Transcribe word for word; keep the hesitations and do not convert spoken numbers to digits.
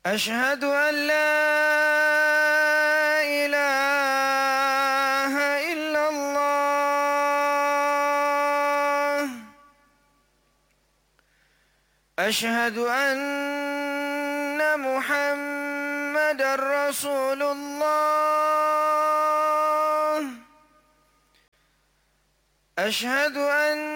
أشهد أن لا إله إلا الله. أشهد أن محمدًا رسول الله. أشهد أن